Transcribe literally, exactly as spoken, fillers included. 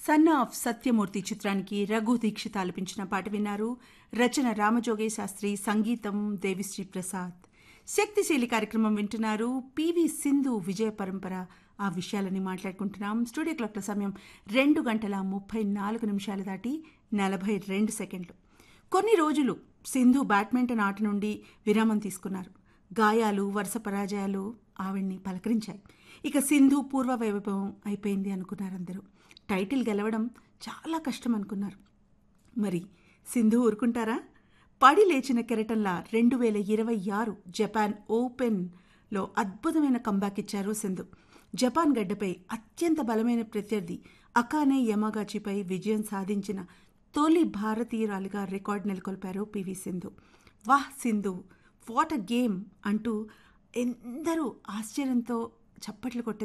Son of Satyamurthy చిత్రానికి రఘు దీక్షిత్ ఆలపించిన పాట విన్నారు. రచన రామజోగే శాస్త్రి, సంగీతం దేవిశ్రీ ప్రసాద్. శక్తిశీలి కార్యక్రమం వింటున్నారు. పివి సింధు విజయ పరంపర, ఆ విషయాలని మాట్లాడుకుంటున్నాం. స్టూడియో క్లాక్ల సమయం రెండు గంటల ముప్పై నాలుగు నిమిషాలు దాటి నలభై రెండు సెకండ్లు. కొన్ని రోజులు సింధు బ్యాడ్మింటన్ ఆట నుండి విరామం తీసుకున్నారు. గాయాలు, వరుస పరాజయాలు ఆవిడ్ని పలకరించాయి. ఇక సింధు పూర్వ వైభవం అయిపోయింది అనుకున్నారు అందరూ. టైటిల్ గెలవడం చాలా కష్టం అనుకున్నారు. మరి సింధు ఊరుకుంటారా? పడి లేచిన కెరటంలా రెండు వేల ఇరవై ఆరు జపాన్ ఓపెన్లో అద్భుతమైన కంబ్యాక్ ఇచ్చారు సింధు. జపాన్ గడ్డపై అత్యంత బలమైన ప్రత్యర్థి అకానే యమాగాచిపై విజయం సాధించిన తొలి భారతీయురాలిగా రికార్డు నెలకొల్పారు పివి సింధు. వాహ్ సింధు, వాట్ అ గేమ్ అంటూ ఎందరూ ఆశ్చర్యంతో చప్పట్లు కొట్టారు.